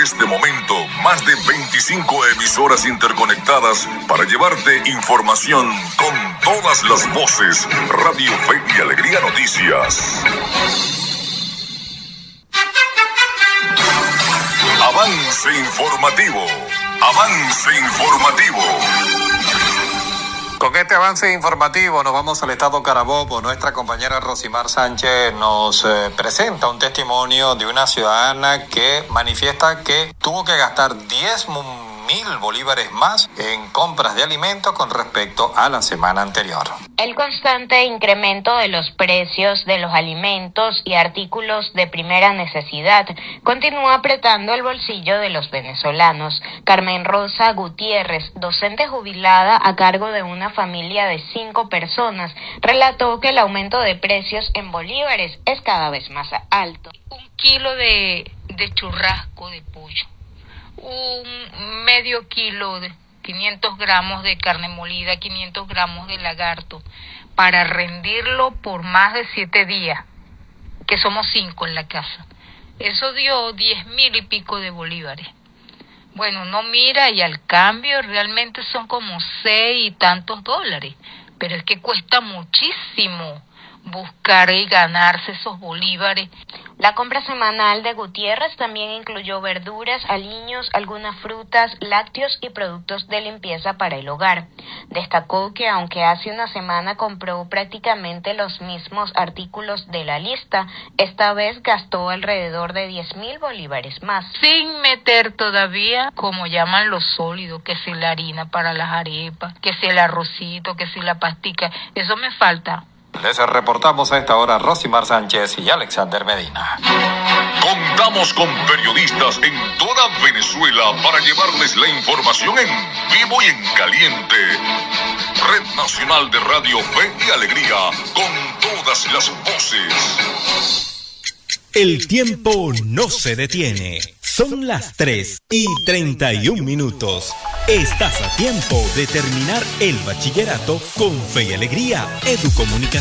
este momento más de 25 emisoras interconectadas para llevarte información con todas las voces. Radio Fe y Alegría Noticias. Avance informativo. Avance informativo. Con este avance informativo nos vamos al estado Carabobo. Nuestra compañera Rosimar Sánchez nos presenta un testimonio de una ciudadana que manifiesta que tuvo que gastar 10.000 bolívares más en compras de alimentos con respecto a la semana anterior. El constante incremento de los precios de los alimentos y artículos de primera necesidad continúa apretando el bolsillo de los venezolanos. Carmen Rosa Gutiérrez, docente jubilada a cargo de una familia de 5 personas, relató que el aumento de precios en bolívares es cada vez más alto. Un kilo de churrasco de pollo, un medio kilo de 500 gramos de carne molida, 500 gramos de lagarto, para rendirlo por más de 7 días, que somos 5 en la casa. Eso dio 10.000 y pico de bolívares. Bueno, uno mira y al cambio realmente son como 6 y tantos dólares, pero es que cuesta muchísimo buscar y ganarse esos bolívares. La compra semanal de Gutiérrez también incluyó verduras, aliños, algunas frutas, lácteos y productos de limpieza para el hogar. Destacó que aunque hace una semana compró prácticamente los mismos artículos de la lista, esta vez gastó alrededor de 10.000 bolívares más. Sin meter todavía, como llaman los sólidos, que si la harina para las arepas, que si el arrocito, que si la pastica, eso me falta. Les reportamos a esta hora Rosimar Sánchez y Alexander Medina. Contamos con periodistas en toda Venezuela para llevarles la información en vivo y en caliente. Red Nacional de Radio Fe y Alegría, con todas las voces. El tiempo no se detiene. Son las 3:31. Estás a tiempo de terminar el bachillerato con Fe y Alegría Educomunicación.